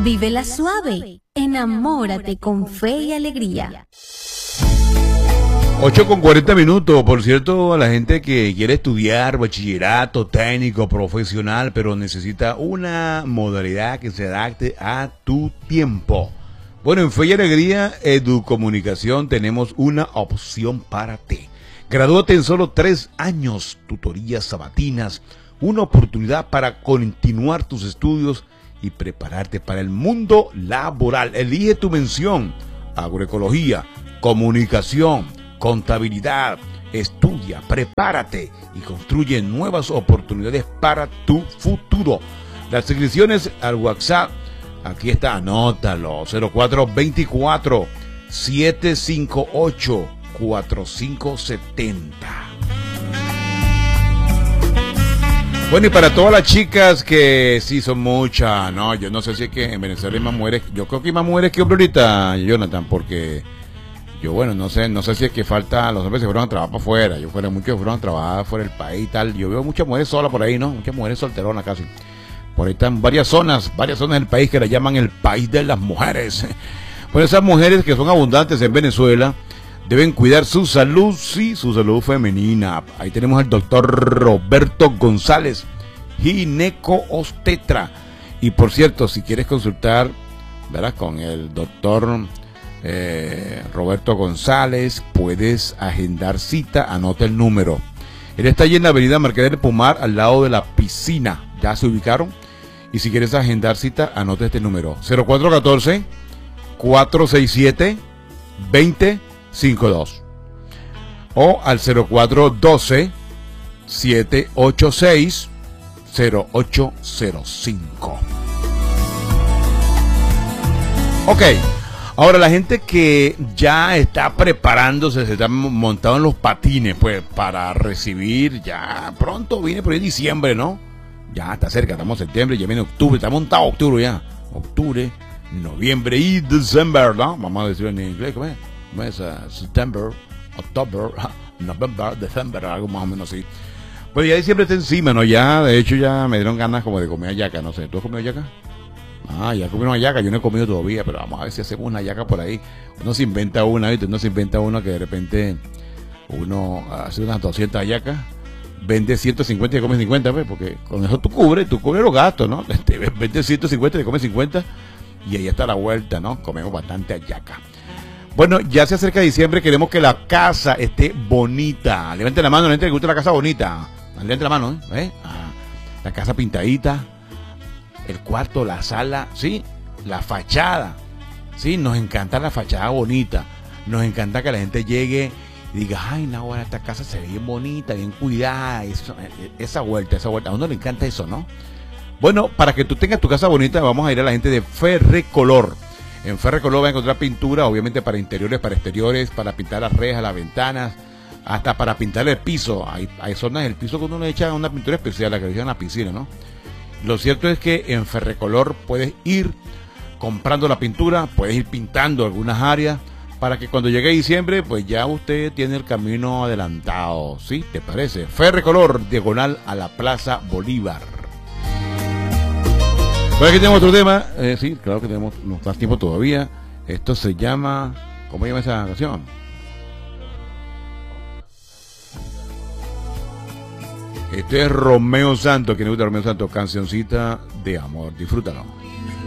Vívela suave. Enamórate con fe y alegría. 8:40. Por cierto, a la gente que quiere estudiar bachillerato, técnico, profesional, pero necesita una modalidad que se adapte a tu tiempo. Bueno, en Fe y Alegría Educomunicación tenemos una opción para ti. Gradúate en solo 3 años, tutorías sabatinas, una oportunidad para continuar tus estudios y prepararte para el mundo laboral. Elige tu mención: agroecología, comunicación, contabilidad. Estudia, prepárate y construye nuevas oportunidades para tu futuro. Las inscripciones al WhatsApp, aquí está, anótalo: 0424 758 4570. Bueno, y para todas las chicas que sí son muchas, no, yo no sé si es que en Venezuela hay más mujeres, yo creo que hay más mujeres que hombres ahorita, Jonathan, porque yo, bueno, no sé si es que falta, los hombres se fueron a trabajar para afuera, muchos fueron a trabajar fuera del país y tal. Yo veo muchas mujeres solas por ahí, ¿no? Muchas mujeres solteronas casi. Por ahí están varias zonas del país que la llaman el país de las mujeres. Bueno, esas mujeres que son abundantes en Venezuela deben cuidar su salud, sí, su salud femenina. Ahí tenemos al doctor Roberto González, gineco-obstetra. Y por cierto, si quieres consultar, ¿verdad?, con el doctor Roberto González, puedes agendar cita, anota el número. Él está allí en la avenida Mercader del Pomar, al lado de la piscina. Ya se ubicaron. Y si quieres agendar cita, anota este número: 0414 467 2052 o al 0412 786 0805. Ok, ahora la gente que ya está preparándose, se está montando en los patines, pues para recibir, ya pronto viene por ahí diciembre, ¿no? Ya está cerca, estamos en septiembre, ya viene octubre, está montado octubre ya. Octubre, noviembre y diciembre, ¿no? Vamos a decirlo en inglés, ¿cómo es? September, October, November, December, algo más o menos así. Pues ya diciembre está encima, ¿no? Ya, de hecho, ya me dieron ganas como de comer hallaca, no sé. ¿Tú has comido hallaca? Ah, ya comí una hallaca, yo no he comido todavía, pero vamos a ver si hacemos una hallaca por ahí. Uno se inventa una, ¿viste? Uno se inventa una que de repente uno hace unas 200 hallacas, vende 150 y come 50, ¿ves? Porque con eso tú cubres los gastos, ¿no? Vende 150 y come 50 y ahí está la vuelta, ¿no? Comemos bastante hallaca. Bueno, ya se acerca diciembre, queremos que la casa esté bonita. Levante la mano, la gente que gusta la casa bonita. Levante la mano, ¿eh? La casa pintadita, el cuarto, la sala, ¿sí? La fachada, ¿sí? Nos encanta la fachada bonita. Nos encanta que la gente llegue y diga: ay, no, bueno, esta casa se ve bien bonita, bien cuidada. Esa vuelta. A uno le encanta eso, ¿no? Bueno, para que tú tengas tu casa bonita, vamos a ir a la gente de Ferrecolor. En Ferrecolor vas a encontrar pintura, obviamente para interiores, para exteriores, para pintar las rejas, las ventanas, hasta para pintar el piso. Hay zonas del piso que uno le echa una pintura especial, la que le echan en la piscina, ¿no? Lo cierto es que en Ferrecolor puedes ir comprando la pintura, puedes ir pintando algunas áreas, para que cuando llegue diciembre, pues ya usted tiene el camino adelantado, ¿sí? ¿Te parece? Ferrecolor, diagonal a la Plaza Bolívar. Por aquí tenemos otro tema, sí, claro que tenemos más tiempo todavía. Esto se llama, ¿cómo se llama esa canción? Este es Romeo Santos, quien le gusta Romeo Santos, cancioncita de amor, disfrútalo.